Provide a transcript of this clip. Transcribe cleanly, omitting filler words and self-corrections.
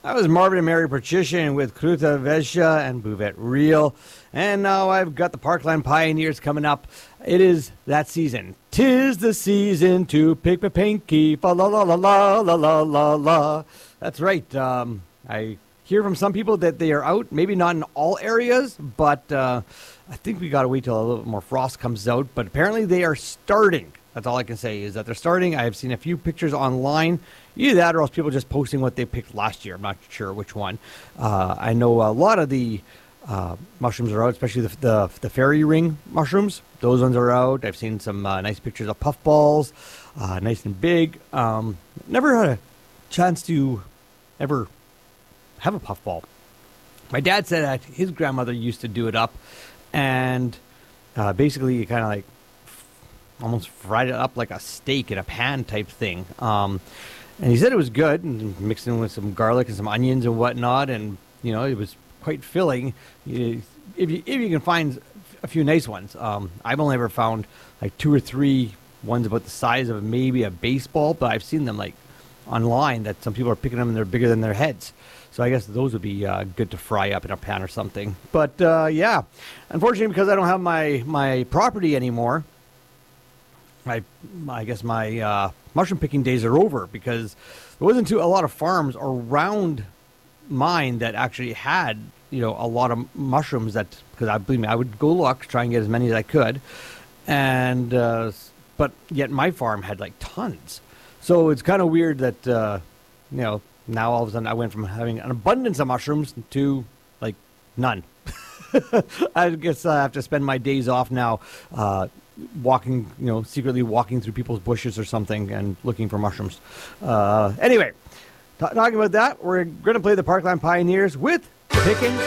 That was Marvin and Mary Patrician with Kruta Vesha and Buvette Real. And now I've got the Parkland Pioneers coming up. It is that season. 'Tis the season to pick my pinky. Fa la la la la la la la la. That's right. I hear from some people that they are out. Maybe not in all areas, but I think we got to wait till a little bit more frost comes out. But apparently they are starting. That's all I can say is that they're starting. I have seen a few pictures online. Either that or else people just posting what they picked last year. I'm not sure which one. I know a lot of the mushrooms are out, especially the fairy ring mushrooms. Those ones are out. I've seen some nice pictures of puffballs, nice and big. Never had a chance to ever have a puffball. My dad said that his grandmother used to do it up, and basically you kind of like almost fried it up like a steak in a pan type thing. And he said it was good, and mixed in with some garlic and some onions and whatnot, and you know it was quite filling. If you can find a few nice ones, I've only ever found like 2 or 3 ones about the size of maybe a baseball, but I've seen them like online that some people are picking them and they're bigger than their heads. So I guess those would be good to fry up in a pan or something. But yeah, unfortunately, because I don't have my property anymore, I guess my mushroom picking days are over, because there wasn't a lot of farms around mine that actually had, you know, a lot of mushrooms. That, because I would go look, try and get as many as I could, and but yet my farm had like tons. So it's kind of weird that you know, now all of a sudden I went from having an abundance of mushrooms to like none. I guess I have to spend my days off now walking, you know, secretly walking through people's bushes or something and looking for mushrooms. Anyway, talking about that, we're going to play the Parkland Pioneers with Pickin'